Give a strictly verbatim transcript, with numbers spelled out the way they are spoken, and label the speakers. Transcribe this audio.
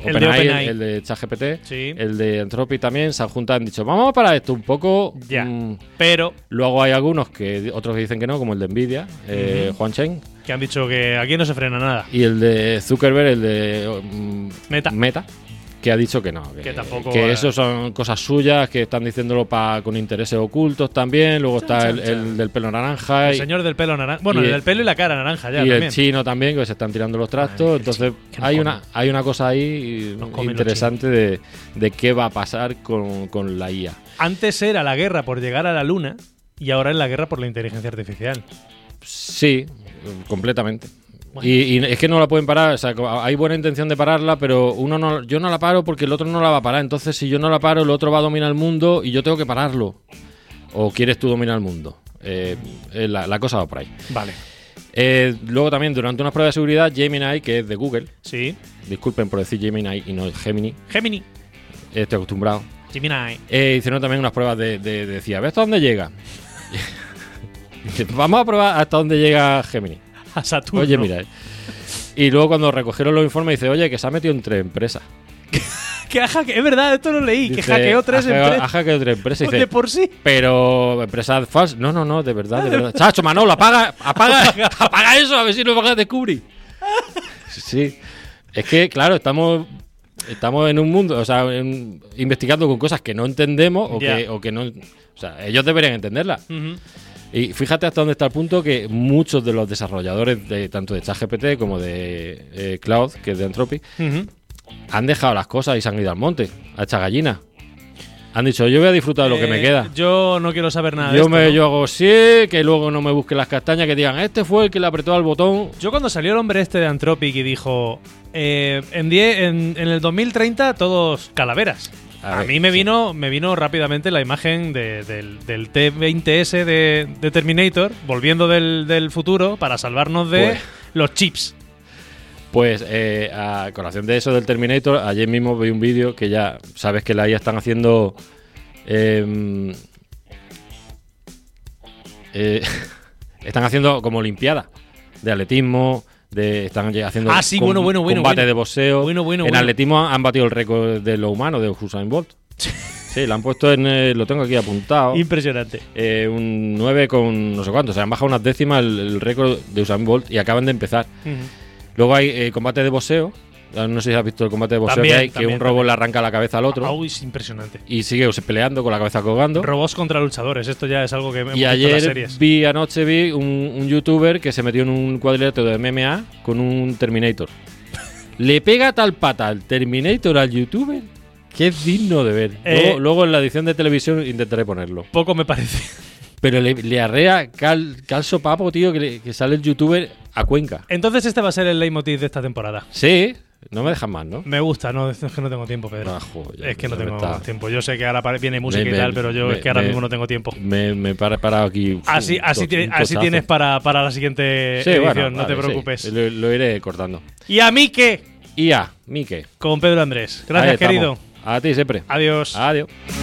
Speaker 1: el de OpenAI, el de ChatGPT,
Speaker 2: sí.
Speaker 1: el de Anthropic también, se han juntado y han dicho, vamos a parar esto un poco.
Speaker 2: Ya,
Speaker 1: mmm,
Speaker 2: pero...
Speaker 1: Luego hay algunos que otros que dicen que no, como el de Nvidia, eh,
Speaker 2: uh-huh.
Speaker 1: Juan Chen.
Speaker 2: Que han dicho que aquí no se frena nada.
Speaker 1: Y el de Zuckerberg, el de um,
Speaker 2: Meta.
Speaker 1: Meta, que ha dicho que no. Que,
Speaker 2: que tampoco...
Speaker 1: Que eso son cosas suyas, que están diciéndolo pa, con intereses ocultos también. Luego
Speaker 2: chan,
Speaker 1: está
Speaker 2: chan,
Speaker 1: el,
Speaker 2: chan.
Speaker 1: el del pelo naranja.
Speaker 2: El
Speaker 1: y,
Speaker 2: señor del pelo naranja. Bueno,
Speaker 1: y
Speaker 2: el
Speaker 1: el,
Speaker 2: del pelo y la cara naranja ya
Speaker 1: y
Speaker 2: también.
Speaker 1: el chino también, que se están tirando los trastos.
Speaker 2: Ay,
Speaker 1: Entonces
Speaker 2: chino,
Speaker 1: hay una, hay una cosa ahí interesante de, de qué va a pasar con, con la I A.
Speaker 2: Antes era la guerra por llegar a la luna y ahora es la guerra por la inteligencia artificial.
Speaker 1: Sí, completamente.
Speaker 2: Bueno.
Speaker 1: Y, y es que no la pueden parar, o sea, hay buena intención de pararla, pero uno no, yo no la paro porque el otro no la va a parar. Entonces, si yo no la paro, el otro va a dominar el mundo y yo tengo que pararlo. ¿O quieres tú dominar el mundo? Eh, eh, la, la cosa va por ahí.
Speaker 2: Vale.
Speaker 1: Eh, luego también, durante unas pruebas de seguridad, Gemini, que es de Google.
Speaker 2: Sí.
Speaker 1: Disculpen por decir Gemini y no Gemini.
Speaker 2: Gemini.
Speaker 1: Estoy acostumbrado.
Speaker 2: Gemini.
Speaker 1: Eh, hicieron también unas pruebas de, de, de decía, ¿ves hasta dónde llega? Vamos a probar hasta dónde llega Gemini.
Speaker 2: A Saturno.
Speaker 1: Oye, mira. Eh. Y luego cuando recogieron los informes dice, oye, que se ha metido en tres empresas.
Speaker 2: que ha hacke- es verdad, esto lo leí,
Speaker 1: Dice,
Speaker 2: que hackeó tres
Speaker 1: ha hackeado-
Speaker 2: empresas.
Speaker 1: Ha hackeado tres empresas.
Speaker 2: De
Speaker 1: Dice,
Speaker 2: por sí.
Speaker 1: pero empresas falsas. No, no, no, de verdad, de verdad. Chacho, Manolo, apaga, apaga, apaga eso, a ver si lo vas a descubrir. Sí. Es que, claro, estamos... Estamos en un mundo, o sea, en, investigando con cosas que no entendemos o,
Speaker 2: Ya.
Speaker 1: que, o que no... O sea, ellos deberían entenderlas.
Speaker 2: Uh-huh.
Speaker 1: Y fíjate hasta dónde está el punto que muchos de los desarrolladores, de tanto de ChatGPT como de eh, Cloud, que es de Anthropic,
Speaker 2: Uh-huh.
Speaker 1: han dejado las cosas y se han ido al monte, a echar gallina. Han dicho, yo voy a disfrutar de lo que me
Speaker 2: Eh,
Speaker 1: queda.
Speaker 2: Yo no quiero saber nada de
Speaker 1: Yo,
Speaker 2: esto,
Speaker 1: me,
Speaker 2: ¿no?
Speaker 1: yo hago sí, que luego no me busquen las castañas, que digan, este fue el que le apretó al botón.
Speaker 2: Yo cuando salió el hombre este de Anthropic y dijo, eh, en, diez, en, en el dos mil treinta todos calaveras.
Speaker 1: A
Speaker 2: A,
Speaker 1: ver,
Speaker 2: mí me
Speaker 1: sí.
Speaker 2: vino me vino rápidamente la imagen de- del, del T veinte ese de, de Terminator volviendo del, del futuro para salvarnos de
Speaker 1: Pues-
Speaker 2: los chips.
Speaker 1: Pues eh, a colación de eso del Terminator, ayer mismo vi un vídeo que ya sabes que la I A están haciendo... eh, eh, están haciendo como olimpiadas de atletismo, de, están haciendo
Speaker 2: Ah, sí,
Speaker 1: com-
Speaker 2: bueno, bueno, bueno,
Speaker 1: combate
Speaker 2: bueno.
Speaker 1: de boxeo.
Speaker 2: Bueno, bueno,
Speaker 1: en
Speaker 2: bueno.
Speaker 1: atletismo han batido el récord de lo humano de Usain Bolt. Sí, lo han puesto en... eh, lo tengo aquí apuntado.
Speaker 2: Impresionante.
Speaker 1: Eh, un nueve con no sé cuánto. O sea, han bajado unas décimas el, el récord de Usain Bolt y acaban de empezar.
Speaker 2: Ujú.
Speaker 1: Luego hay eh, combate de boxeo. No sé si has visto el combate de boxeo
Speaker 2: También,
Speaker 1: que hay,
Speaker 2: también,
Speaker 1: que un robot
Speaker 2: también.
Speaker 1: le arranca la cabeza al otro
Speaker 2: Ah, uy, es impresionante.
Speaker 1: y sigue peleando con la cabeza colgando.
Speaker 2: Robots contra luchadores, esto ya es algo que hemos
Speaker 1: Y
Speaker 2: visto en las
Speaker 1: ayer
Speaker 2: series.
Speaker 1: vi, anoche vi un, un youtuber que se metió en un cuadrilátero de M M A con un Terminator. Le pega tal pata al Terminator al youtuber que es digno de ver.
Speaker 2: Eh,
Speaker 1: luego, luego en la edición de televisión intentaré ponerlo.
Speaker 2: Poco me parece.
Speaker 1: Pero le, le arrea cal, cal sopapo, tío, que, le- que sale el youtuber a Cuenca.
Speaker 2: Entonces este va a ser el leitmotiv de esta temporada.
Speaker 1: Sí, no me dejan más, ¿no?
Speaker 2: Me gusta, no, es que no tengo tiempo, Pedro.
Speaker 1: Ah, joder,
Speaker 2: es que no
Speaker 1: ya me
Speaker 2: tengo
Speaker 1: está-
Speaker 2: tiempo. Yo sé que ahora pare- viene música
Speaker 1: Me-
Speaker 2: y
Speaker 1: me-
Speaker 2: tal, pero yo
Speaker 1: me-
Speaker 2: es que ahora
Speaker 1: me-
Speaker 2: mismo no tengo tiempo.
Speaker 1: Me, me he para- parado aquí.
Speaker 2: Así,
Speaker 1: un
Speaker 2: así,
Speaker 1: to-
Speaker 2: tiene-
Speaker 1: un
Speaker 2: así
Speaker 1: tochazo.
Speaker 2: tienes para, para la siguiente
Speaker 1: Sí,
Speaker 2: edición,
Speaker 1: bueno,
Speaker 2: no te
Speaker 1: vale,
Speaker 2: preocupes.
Speaker 1: sí, lo, lo iré cortando.
Speaker 2: ¿Y a mí qué?
Speaker 1: I A, Mike.
Speaker 2: Con Pedro Andrés.
Speaker 1: Ahí
Speaker 2: Gracias,
Speaker 1: estamos.
Speaker 2: querido.
Speaker 1: A ti siempre.
Speaker 2: Adiós.
Speaker 1: Adiós.